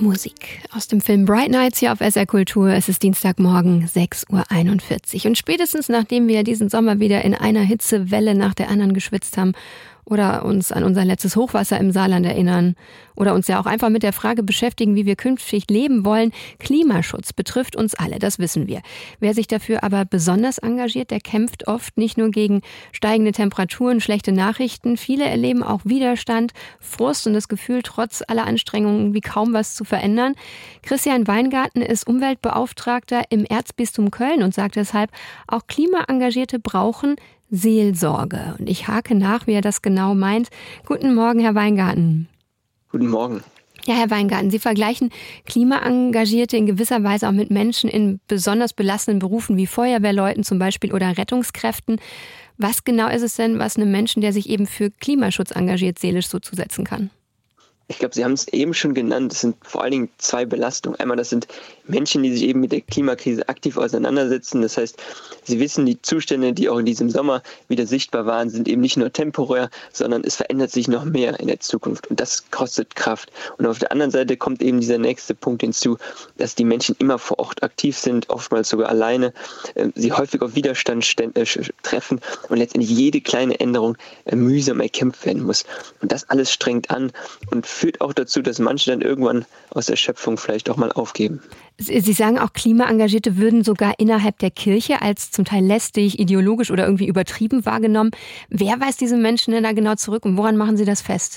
Musik aus dem Film Bright Nights hier auf SR Kultur. Es ist Dienstagmorgen, 6:41 Uhr. Und spätestens nachdem wir diesen Sommer wieder in einer Hitzewelle nach der anderen geschwitzt haben oder uns an unser letztes Hochwasser im Saarland erinnern oder uns ja auch einfach mit der Frage beschäftigen, wie wir künftig leben wollen. Klimaschutz betrifft uns alle, das wissen wir. Wer sich dafür aber besonders engagiert, der kämpft oft nicht nur gegen steigende Temperaturen, schlechte Nachrichten. Viele erleben auch Widerstand, Frust und das Gefühl, trotz aller Anstrengungen wie kaum was zu verändern. Christian Weingarten ist Umweltbeauftragter im Erzbistum Köln und sagt deshalb, auch Klimaengagierte brauchen Seelsorge. Und ich hake nach, wie er das genau meint. Guten Morgen, Herr Weingarten. Guten Morgen. Ja, Herr Weingarten, Sie vergleichen Klimaengagierte in gewisser Weise auch mit Menschen in besonders belastenden Berufen wie Feuerwehrleuten zum Beispiel oder Rettungskräften. Was genau ist es denn, was einem Menschen, der sich eben für Klimaschutz engagiert, seelisch so zusetzen kann? Ich glaube, Sie haben es eben schon genannt. Es sind vor allen Dingen zwei Belastungen. Einmal, das sind Menschen, die sich eben mit der Klimakrise aktiv auseinandersetzen. Das heißt, sie wissen, die Zustände, die auch in diesem Sommer wieder sichtbar waren, sind eben nicht nur temporär, sondern es verändert sich noch mehr in der Zukunft. Und das kostet Kraft. Und auf der anderen Seite kommt eben dieser nächste Punkt hinzu, dass die Menschen immer vor Ort aktiv sind, oftmals sogar alleine, sie häufig auf Widerstand treffen und letztendlich jede kleine Änderung mühsam erkämpft werden muss. Und das alles strengt an und führt auch dazu, dass manche dann irgendwann aus der Schöpfung vielleicht auch mal aufgeben. Sie sagen auch, Klimaengagierte würden sogar innerhalb der Kirche als zum Teil lästig, ideologisch oder irgendwie übertrieben wahrgenommen. Wer weist diese Menschen denn da genau zurück und woran machen Sie das fest?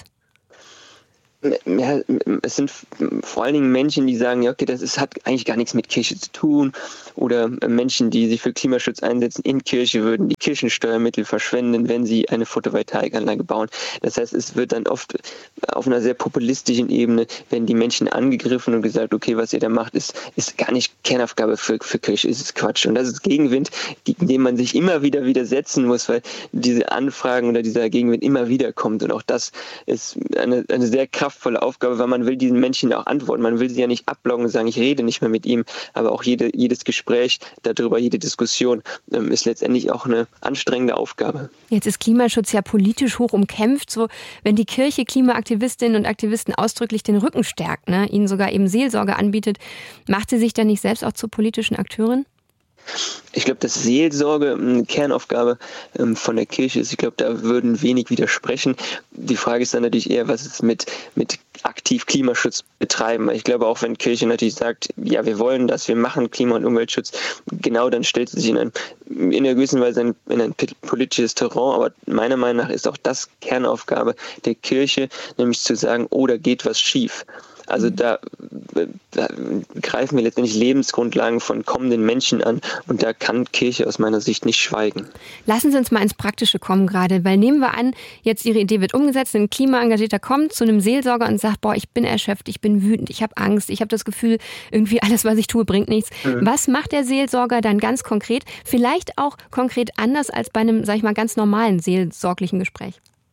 Ja, es sind vor allen Dingen Menschen, die sagen, ja, okay, hat eigentlich gar nichts mit Kirche zu tun. Oder Menschen, die sich für Klimaschutz einsetzen in Kirche, würden die Kirchensteuermittel verschwenden, wenn sie eine Photovoltaikanlage bauen. Das heißt, es wird dann oft auf einer sehr populistischen Ebene, werden die Menschen angegriffen und gesagt, okay, was ihr da macht, ist gar nicht Kernaufgabe für Kirche, ist Quatsch. Und das ist Gegenwind, gegen den man sich immer wieder widersetzen muss, weil diese Anfragen oder dieser Gegenwind immer wieder kommt. Und auch das ist eine sehr kraftvolle Aufgabe, weil man will diesen Menschen auch antworten. Man will sie ja nicht abbloggen und sagen, ich rede nicht mehr mit ihm, aber auch jedes Gespräch darüber, jede Diskussion ist letztendlich auch eine anstrengende Aufgabe. Jetzt ist Klimaschutz ja politisch hoch umkämpft. So, wenn die Kirche Klimaaktivistinnen und Aktivisten ausdrücklich den Rücken stärkt, ihnen sogar eben Seelsorge anbietet, macht sie sich dann nicht selbst auch zur politischen Akteurin? Ich glaube, dass Seelsorge eine Kernaufgabe von der Kirche ist. Ich glaube, da würden wenig widersprechen. Die Frage ist dann natürlich eher, was ist mit aktiv Klimaschutz betreiben. Ich glaube, auch wenn Kirche natürlich sagt, ja, wir wollen das, wir machen Klima- und Umweltschutz, genau dann stellt sie sich in einer gewissen Weise in ein politisches Terrain. Aber meiner Meinung nach ist auch das Kernaufgabe der Kirche, nämlich zu sagen, oh, da geht was schief. Also da greifen wir letztendlich Lebensgrundlagen von kommenden Menschen an und da kann Kirche aus meiner Sicht nicht schweigen. Lassen Sie uns mal ins Praktische kommen gerade, weil nehmen wir an, jetzt Ihre Idee wird umgesetzt, ein Klimaengagierter kommt zu einem Seelsorger und sagt, ich bin erschöpft, ich bin wütend, ich habe Angst, ich habe das Gefühl, irgendwie alles, was ich tue, bringt nichts. Was macht der Seelsorger dann ganz konkret? Vielleicht auch konkret anders als bei einem, sag ich mal, ganz normalen seelsorglichen Gespräch?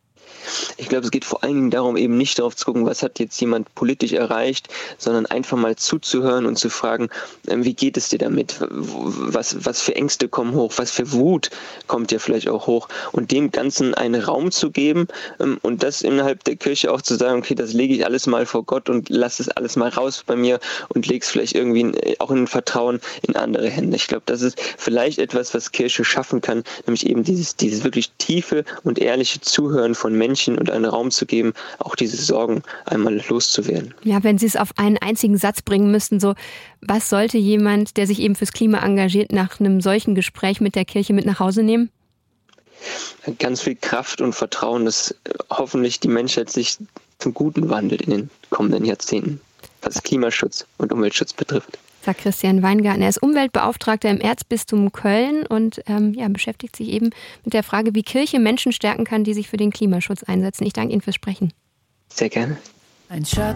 Ich glaube, es geht vor allen Dingen darum, eben nicht darauf zu gucken, was hat jetzt jemand politisch erreicht, sondern einfach mal zuzuhören und zu fragen, wie geht es dir damit? Was für Ängste kommen hoch? Was für Wut kommt dir vielleicht auch hoch? Und dem Ganzen einen Raum zu geben und das innerhalb der Kirche auch zu sagen, okay, das lege ich alles mal vor Gott und lasse es alles mal raus bei mir und lege es vielleicht irgendwie auch in Vertrauen in andere Hände. Ich glaube, das ist vielleicht etwas, was Kirche schaffen kann, nämlich eben dieses wirklich tiefe und ehrliche Zuhören von Menschen und einen Raum zu geben, auch diese Sorgen einmal loszuwerden. Ja, wenn Sie es auf einen einzigen Satz bringen müssten, so, was sollte jemand, der sich eben fürs Klima engagiert, nach einem solchen Gespräch mit der Kirche mit nach Hause nehmen? Ganz viel Kraft und Vertrauen, dass hoffentlich die Menschheit sich zum Guten wandelt in den kommenden Jahrzehnten, was Klimaschutz und Umweltschutz betrifft. Sagt Christian Weingarten. Er ist Umweltbeauftragter im Erzbistum Köln und beschäftigt sich eben mit der Frage, wie Kirche Menschen stärken kann, die sich für den Klimaschutz einsetzen. Ich danke Ihnen fürs Sprechen. Sehr gerne.